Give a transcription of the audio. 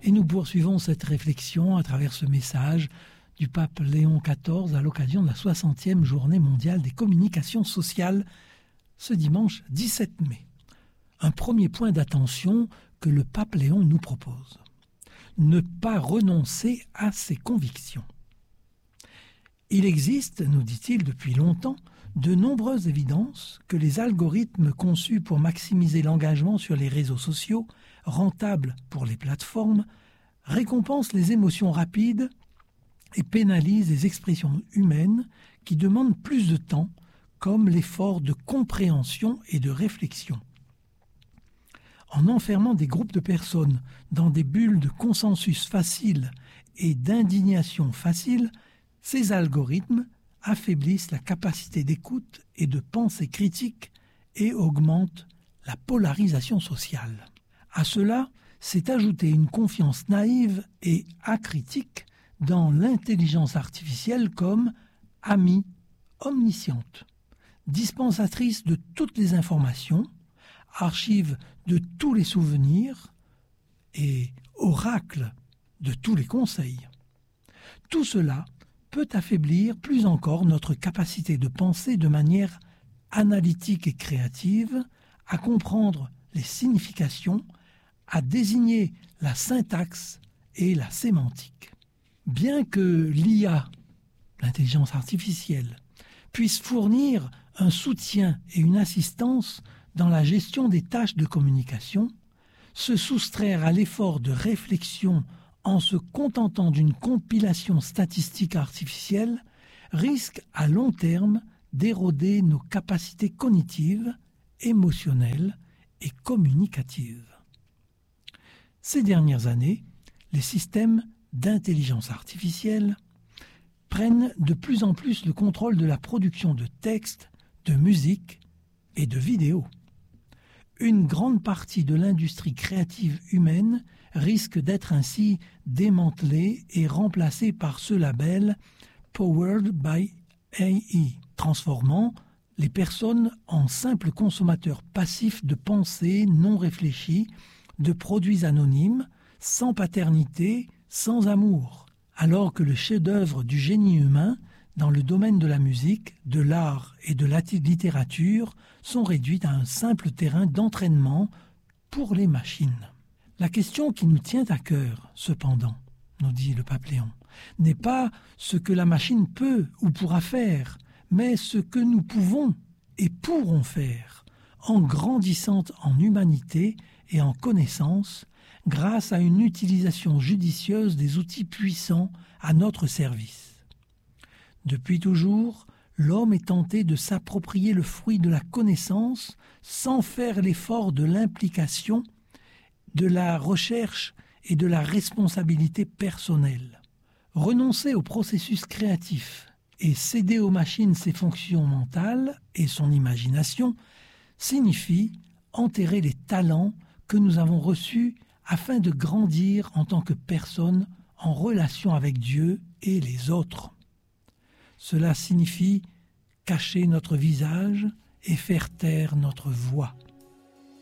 Et nous poursuivons cette réflexion à travers ce message du pape Léon XIV à l'occasion de la 60e journée mondiale des communications sociales, ce dimanche 17 mai. Un premier point d'attention que le pape Léon nous propose. Ne pas renoncer à ses convictions. Il existe, nous dit-il depuis longtemps, de nombreuses évidences que les algorithmes conçus pour maximiser l'engagement sur les réseaux sociaux, rentables pour les plateformes, récompensent les émotions rapides et pénalisent les expressions humaines qui demandent plus de temps, comme l'effort de compréhension et de réflexion. En enfermant des groupes de personnes dans des bulles de consensus facile et d'indignation facile, ces algorithmes affaiblissent la capacité d'écoute et de pensée critique et augmentent la polarisation sociale. À cela s'est ajoutée une confiance naïve et acritique dans l'intelligence artificielle comme amie omnisciente, dispensatrice de toutes les informations, archive de tous les souvenirs et oracle de tous les conseils. Tout cela peut affaiblir plus encore notre capacité de penser de manière analytique et créative, à comprendre les significations, à désigner la syntaxe et la sémantique. Bien que l'IA, l'intelligence artificielle, puisse fournir un soutien et une assistance dans la gestion des tâches de communication, se soustraire à l'effort de réflexion en se contentant d'une compilation statistique artificielle risque à long terme d'éroder nos capacités cognitives, émotionnelles et communicatives. Ces dernières années, les systèmes d'intelligence artificielle prennent de plus en plus le contrôle de la production de textes, de musique et de vidéos. Une grande partie de l'industrie créative humaine risque d'être ainsi démantelée et remplacée par ce label « Powered by AI », transformant les personnes en simples consommateurs passifs de pensées non réfléchies, de produits anonymes, sans paternité, sans amour, alors que le chef-d'œuvre du génie humain dans le domaine de la musique, de l'art et de la littérature sont réduits à un simple terrain d'entraînement pour les machines. La question qui nous tient à cœur, cependant, nous dit le pape Léon, n'est pas ce que la machine peut ou pourra faire, mais ce que nous pouvons et pourrons faire en grandissant en humanité et en connaissance grâce à une utilisation judicieuse des outils puissants à notre service. Depuis toujours, l'homme est tenté de s'approprier le fruit de la connaissance sans faire l'effort de l'implication, de la recherche et de la responsabilité personnelle. Renoncer au processus créatif et céder aux machines ses fonctions mentales et son imagination signifie enterrer les talents que nous avons reçus afin de grandir en tant que personne en relation avec Dieu et les autres. Cela signifie cacher notre visage et faire taire notre voix.